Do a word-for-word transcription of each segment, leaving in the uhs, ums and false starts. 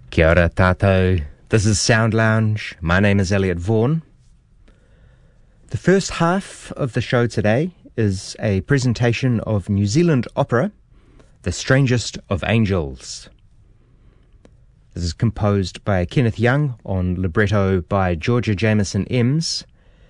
Kia ora tātou. This is Sound Lounge. My name is Elliot Vaughan. The first half of the show today is a presentation of New Zealand opera, The Strangest of Angels. This is composed by Kenneth Young on libretto by Georgia Jamieson Ems.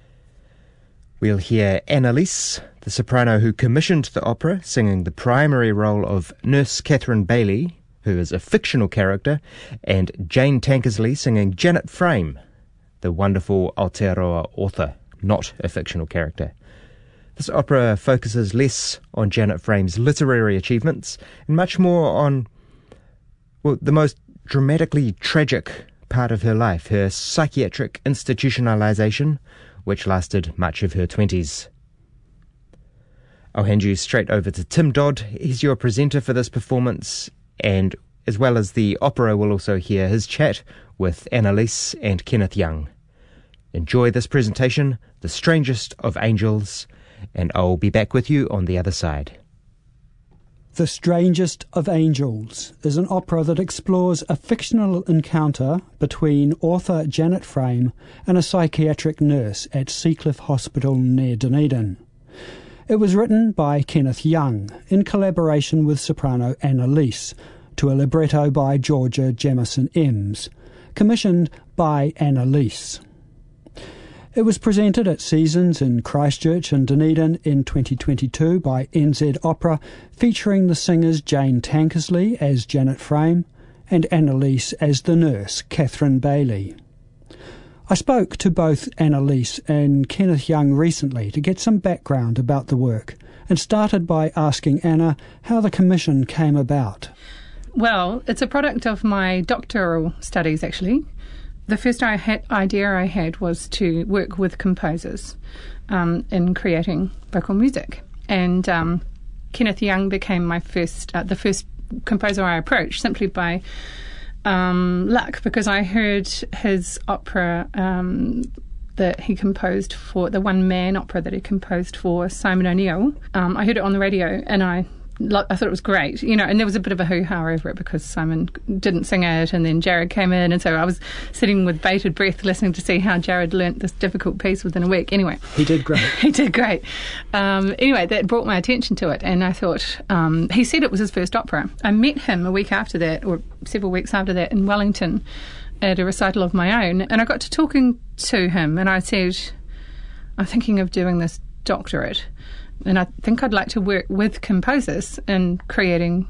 We'll hear Annalise, the soprano who commissioned the opera, singing the primary role of Nurse Catherine Bailey, who is a fictional character, and Jane Tankersley singing Janet Frame, the wonderful Aotearoa author, not a fictional character. This opera focuses less on Janet Frame's literary achievements and much more on, well, the most dramatically tragic part of her life, her psychiatric institutionalization, which lasted much of her twenties. I'll hand you straight over to Tim Dodd. He's your presenter for this performance, and as well as the opera, we'll also hear his chat with Annalise and Kenneth Young. Enjoy this presentation, The Strangest of Angels, and I'll be back with you on the other side. The Strangest of Angels is an opera that explores a fictional encounter between author Janet Frame and a psychiatric nurse at Seacliff Hospital near Dunedin. It was written by Kenneth Young in collaboration with soprano Annalise to a libretto by Georgia Jamieson Ems, commissioned by Annalise. It was presented at Seasons in Christchurch and Dunedin in twenty twenty-two by N Z Opera, featuring the singers Jane Tankersley as Janet Frame and Annalise as the nurse Catherine Bailey. I spoke to both Annalise and Kenneth Young recently to get some background about the work, and started by asking Anna how the commission came about. Well, it's a product of my doctoral studies, actually. The first I had, idea I had was to work with composers um, in creating vocal music. And um, Kenneth Young became my first, uh, the first composer I approached, simply by um, luck, because I heard his opera um, that he composed for, the one-man opera that he composed for Simon O'Neill. Um, I heard it on the radio, and I I thought it was great, you know, and there was a bit of a hoo-ha over it because Simon didn't sing it, and then Jared came in, and so I was sitting with bated breath listening to see how Jared learnt this difficult piece within a week. Anyway. He did great. he did great. Um, anyway, that brought my attention to it, and I thought, um, he said it was his first opera. I met him a week after that, or several weeks after that, in Wellington at a recital of my own, and I got to talking to him, and I said, I'm thinking of doing this doctorate. And I think I'd like to work with composers in creating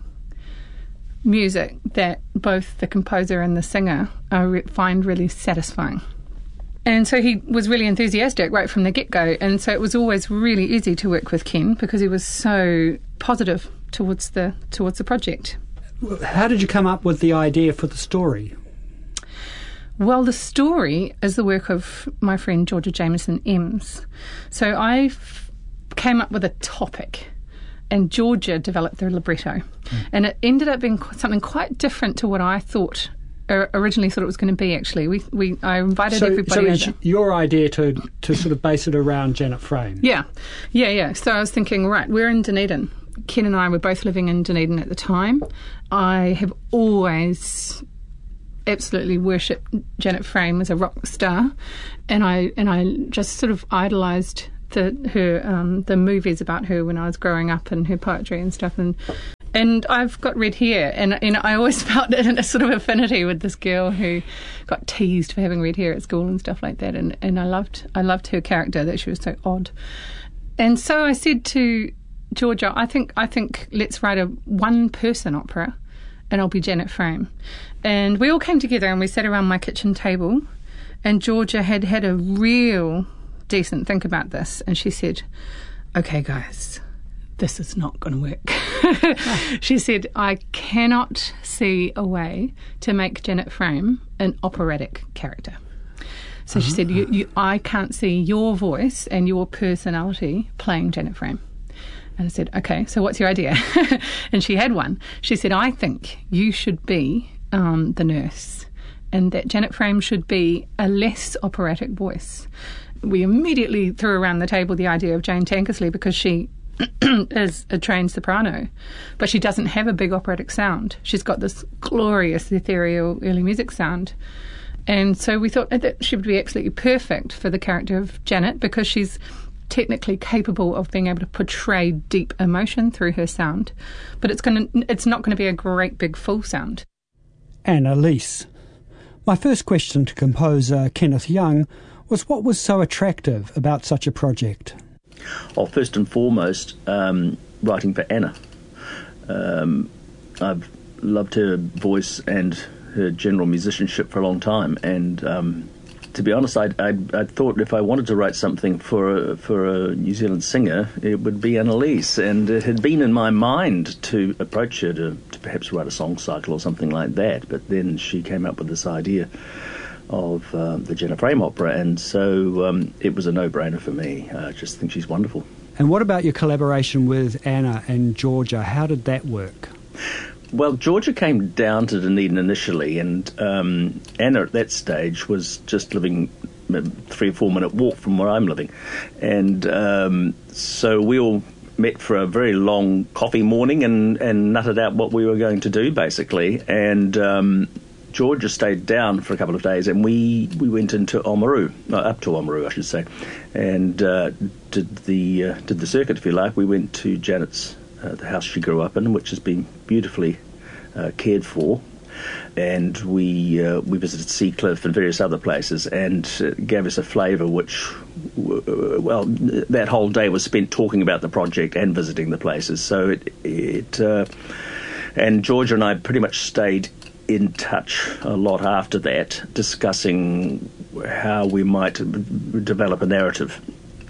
music that both the composer and the singer are re- find really satisfying. And so he was really enthusiastic right from the get-go. And so it was always really easy to work with Ken because he was so positive towards the towards the project. How did you come up with the idea for the story? Well, the story is the work of my friend Georgia Jamieson Ems. So I came up with a topic, and Georgia developed the libretto. Mm. And it ended up being something quite different to what I thought, or originally thought it was going to be, actually. We, we, I invited so, everybody... So it's over. Your idea to, to sort of base it around Janet Frame? Yeah, yeah, yeah. So I was thinking, right, we're in Dunedin. Ken and I were both living in Dunedin at the time. I have always absolutely worshipped Janet Frame as a rock star, and I and I just sort of idolised The, her um, the movies about her when I was growing up, and her poetry and stuff, and and I've got red hair, and and I always felt a sort of affinity with this girl who got teased for having red hair at school and stuff like that, and, and I loved I loved her character, that she was so odd. And so I said to Georgia, I think I think let's write a one person opera, and I'll be Janet Frame. And we all came together and we sat around my kitchen table, and Georgia had had a real decent think about this, and she said, okay guys, this is not going to work. She said, I cannot see a way to make Janet Frame an operatic character. So she uh-huh. said, you, you, I can't see your voice and your personality playing Janet Frame. And I said, okay, so what's your idea? And she had one. She said, I think you should be um, the nurse, and that Janet Frame should be a less operatic voice. We immediately threw around the table the idea of Jane Tankersley, because she is a trained soprano, but she doesn't have a big operatic sound. She's got this glorious ethereal early music sound. And so we thought that she would be absolutely perfect for the character of Janet, because she's technically capable of being able to portray deep emotion through her sound, but it's going to it's not going to be a great big full sound. Annalise. My first question to composer Kenneth Young was, what was so attractive about such a project? Well, first and foremost, um, writing for Anna. Um, I've loved her voice and her general musicianship for a long time, and um, to be honest, I I thought if I wanted to write something for a, for a New Zealand singer, it would be Annalise, and it had been in my mind to approach her to, to perhaps write a song cycle or something like that, but then she came up with this idea of uh, the Janet Frame opera, and so um, it was a no-brainer for me. I just think she's wonderful. And what about your collaboration with Anna and Georgia? How did that work? Well, Georgia came down to Dunedin initially, and um, Anna at that stage was just living a three or four minute walk from where I'm living. And um, so we all met for a very long coffee morning and, and nutted out what we were going to do, basically. And um, Georgia stayed down for a couple of days, and we, we went into Oamaru, uh, up to Oamaru, I should say, and uh, did the uh, did the circuit, if you like. We went to Janet's Uh, the house she grew up in, which has been beautifully uh, cared for, and we uh, we visited Seacliff and various other places, and uh, gave us a flavour which, w- well, that whole day was spent talking about the project and visiting the places. So it, it uh, and Georgia and I pretty much stayed in touch a lot after that, discussing how we might b- develop a narrative.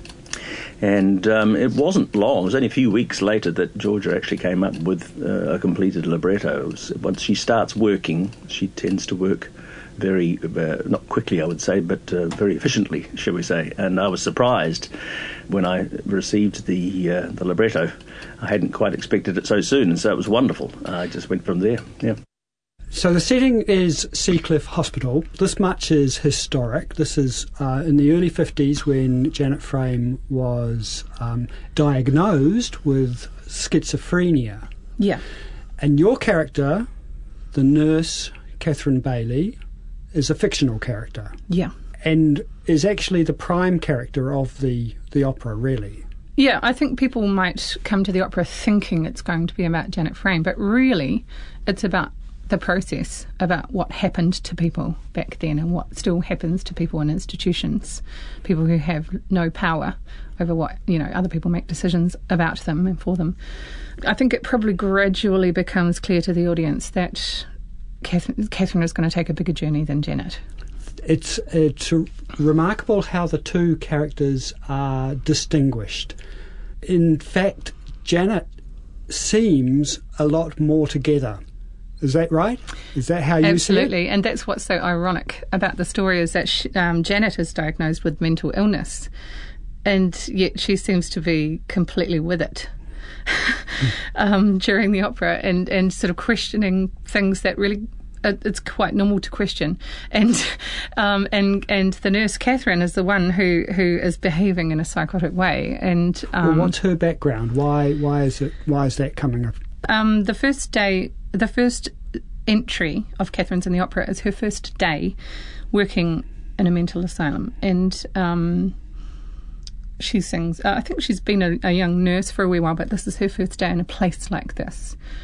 And um, it wasn't long, it was only a few weeks later that Georgia actually came up with uh, a completed libretto. It was, once she starts working, she tends to work very, uh, not quickly I would say, but uh, very efficiently, shall we say. And I was surprised when I received the uh, the libretto. I hadn't quite expected it so soon, and so it was wonderful. I just went from there, yeah. So the setting is Seacliff Hospital. This much is historic. This is uh, in the early fifties when Janet Frame was um, diagnosed with schizophrenia. Yeah. And your character, the nurse Catherine Bailey, is a fictional character. Yeah. And is actually the prime character of the, the opera, really. Yeah, I think people might come to the opera thinking it's going to be about Janet Frame, but really it's about the process, about what happened to people back then and what still happens to people in institutions, people who have no power over what, you know, other people make decisions about them and for them. I think it probably gradually becomes clear to the audience that Catherine, Catherine is going to take a bigger journey than Janet. It's, it's remarkable how the two characters are distinguished. In fact, Janet seems a lot more together. Is that right? Is that how you see it? Absolutely, and that's what's so ironic about the story is that she, um, Janet is diagnosed with mental illness, and yet she seems to be completely with it um, during the opera, and, and sort of questioning things that really uh, it's quite normal to question. And um, and and the nurse Catherine is the one who, who is behaving in a psychotic way. And um, well, what's her background? Why why is it why is that coming up? Um, the first day. The first entry of Catherine's in the opera is her first day working in a mental asylum, and um, she sings. Uh, I think she's been a, a young nurse for a wee while, but this is her first day in a place like this.